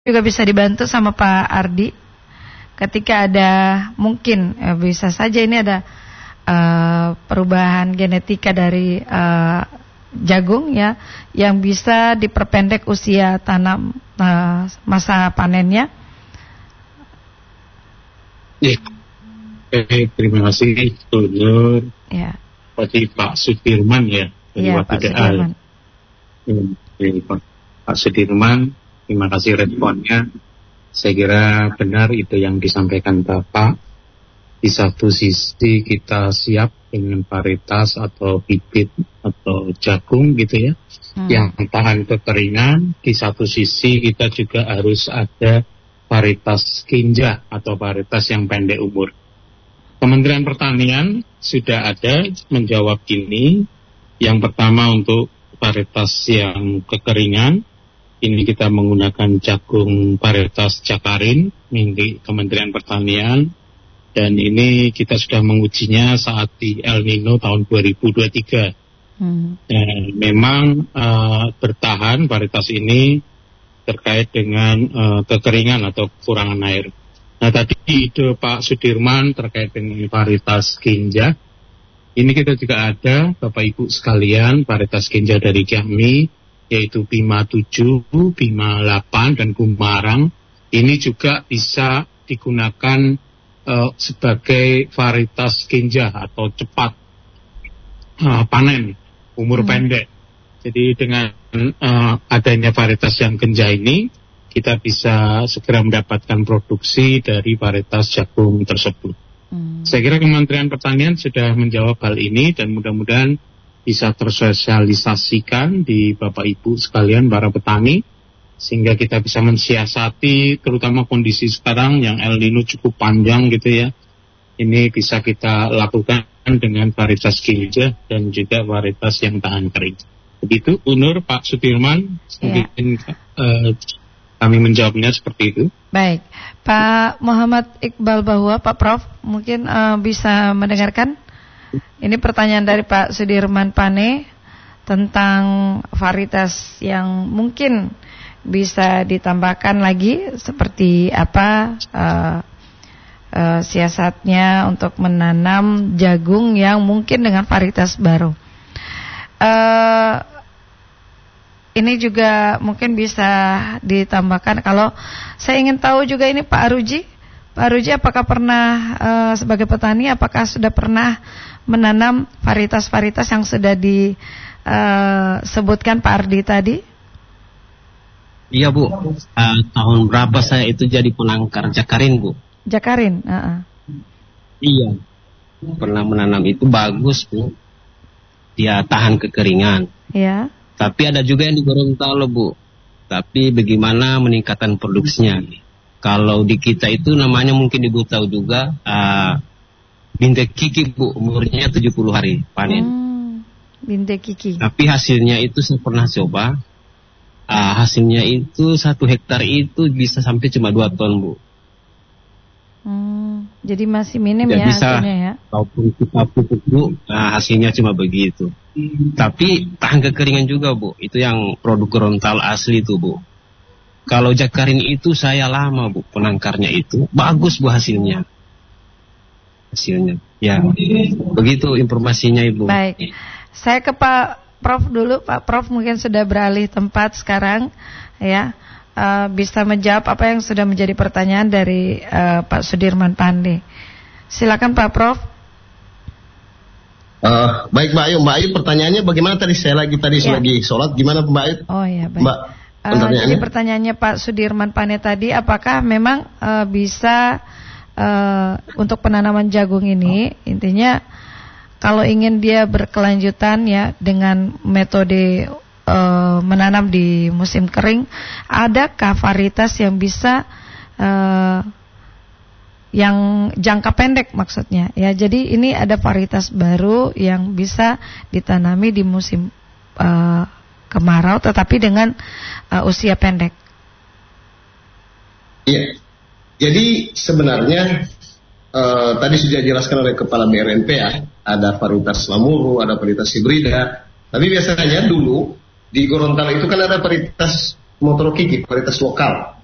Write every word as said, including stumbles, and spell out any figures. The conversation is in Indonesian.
juga bisa dibantu sama Pak Ardi. Ketika ada mungkin eh, bisa saja ini ada uh, perubahan genetika dari uh, jagung ya, yang bisa diperpendek usia tanam uh, masa panennya. Ya, eh, terima kasih Nur. Ya. Seperti Pak Sudirman ya. Iya Pak Sudirman. Al. Pak, Pak Sudirman, terima kasih responnya. Saya kira benar itu yang disampaikan Bapak. Di satu sisi kita siap dengan varietas atau bibit atau jagung gitu ya, hmm. yang tahan kekeringan. Di satu sisi kita juga harus ada varietas kinja atau varietas yang pendek umur. Kementerian Pertanian sudah ada menjawab ini. Yang pertama untuk varietas yang kekeringan, ini kita menggunakan jagung varietas Jakarin milik Kementerian Pertanian, dan ini kita sudah mengujinya saat di El Nino tahun dua ribu dua puluh tiga. Hmm. Dan memang uh, bertahan varietas ini terkait dengan uh, kekeringan atau kekurangan air. Nah tadi ide Pak Sudirman terkait dengan varietas kinja, ini kita juga ada Bapak Ibu sekalian varietas kinja dari kami, yaitu Bima tujuh, Bima delapan, dan Gumarang. Ini juga bisa digunakan uh, sebagai varietas kinja atau cepat uh, panen, umur hmm. pendek. Jadi dengan uh, adanya varietas yang kinja ini, kita bisa segera mendapatkan produksi dari varietas jagung tersebut. Hmm. Saya kira Kementerian Pertanian sudah menjawab hal ini dan mudah-mudahan bisa tersosialisasikan di Bapak Ibu sekalian para petani, sehingga kita bisa mensiasati terutama kondisi sekarang yang El Nino cukup panjang gitu ya. Ini bisa kita lakukan dengan varietas kinja dan juga varietas yang tahan kering. Begitu, Unur, Pak Sudirman, ya. Mungkin uh, kami menjawabnya seperti itu. Baik, Pak Muhammad Iqbal Bahwa, Pak Prof mungkin uh, bisa mendengarkan. Ini pertanyaan dari Pak Sudirman Pane tentang varietas yang mungkin bisa ditambahkan lagi, seperti apa uh, uh, siasatnya untuk menanam jagung yang mungkin dengan varietas baru. Uh, ini juga mungkin bisa ditambahkan. Kalau saya ingin tahu juga ini Pak Aruji, Pak Aruji apakah pernah uh, sebagai petani, apakah sudah pernah menanam varietas-varietas yang sudah disebutkan uh, Pak Ardi tadi? Iya Bu, uh, tahun berapa saya itu jadi penangkar Jakarin Bu? Jakarin? Uh-uh. Iya, pernah menanam itu bagus Bu, dia tahan kekeringan. Iya. Tapi ada juga yang di Gorontalo Bu, tapi bagaimana meningkatkan produksinya? Kalau di kita itu namanya mungkin Ibu tahu juga, uh, Binte Kiki Bu, umurnya tujuh puluh hari panen. Hmm, Binte Kiki. Tapi hasilnya itu saya pernah coba. Uh, hasilnya itu satu hektar itu bisa sampai cuma dua ton Bu. Hmm, jadi masih minim Tidak ya bisa, hasilnya ya. Walaupun kita pupuk Bu, nah, hasilnya cuma begitu. Hmm. Tapi tahan kekeringan juga Bu. Itu yang produk Gorontalo asli itu Bu. Kalau Jakarin itu saya lama Bu penangkarnya itu. Bagus Bu hasilnya. Hasilnya. Ya, begitu informasinya Ibu. Baik, saya ke Pak Prof dulu. Pak Prof mungkin sudah beralih tempat sekarang, ya, uh, bisa menjawab apa yang sudah menjadi pertanyaan dari uh, Pak Sudirman Pande. Silakan Pak Prof. Uh, baik Mbak Ayu, Mbak Ayu pertanyaannya bagaimana tadi? Saya lagi tadi ya. lagi sholat, gimana Mbak Ayu? Oh ya baik. Mbak, uh, jadi pertanyaannya Pak Sudirman Pande tadi, apakah memang uh, bisa Uh, untuk penanaman jagung ini, intinya kalau ingin dia berkelanjutan ya dengan metode uh, menanam di musim kering, adakah varietas yang bisa uh, yang jangka pendek maksudnya ya? Jadi ini ada varietas baru yang bisa ditanami di musim uh, kemarau tetapi dengan uh, usia pendek. Iya. Jadi sebenarnya uh, tadi sudah dijelaskan oleh Kepala B R N P ya, ada varietas lamuru, ada varietas hibrida. Tapi biasanya dulu di Gorontalo itu kan ada varietas Motoro Kiki, varietas lokal.